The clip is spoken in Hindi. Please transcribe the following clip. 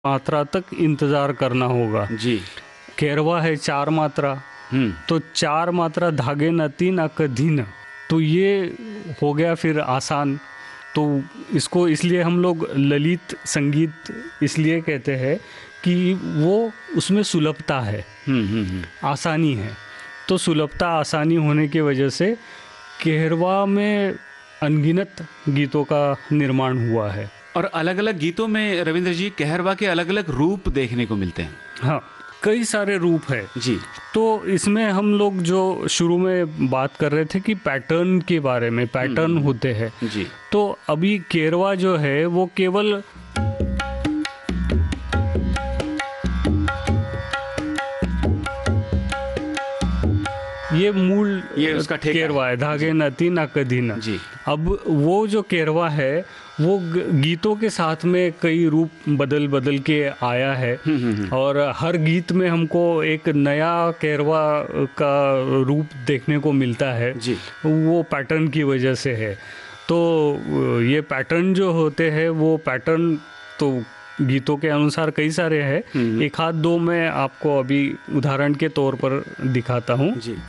मात्रा तक इंतज़ार करना होगा। जी। केरवा है 4 मात्रा, तो 4 मात्रा धागे न 3 अक धीन, तो ये हो गया फिर आसान। तो इसको इसलिए हम लोग ललित संगीत इसलिए कहते हैं कि वो उसमें सुलभता है, आसानी है। तो सुलभता आसानी होने की वजह से केरवा में अनगिनत गीतों का निर्माण हुआ है। और अलग अलग गीतों में रविंद्र जी कहरवा के अलग अलग रूप देखने को मिलते हैं। हाँ, कई सारे रूप है जी। तो इसमें हम लोग जो शुरू में बात कर रहे थे कि पैटर्न के बारे में, पैटर्न होते हैं जी। तो अभी केरवा जो है वो केवल ये उसका ठेका केरवा है, धागे नती न कदीना। जी। अब वो जो केरवा है वो गीतों के साथ में कई रूप बदल बदल के आया है और हर गीत में हमको एक नया केरवा का रूप देखने को मिलता है। जी। वो पैटर्न की वजह से है। तो ये पैटर्न जो होते हैं वो पैटर्न तो गीतों के अनुसार कई सारे हैं, एक आध दो मैं आपको अभी उदाहरण के तौर पर दिखाता हूँ। जी।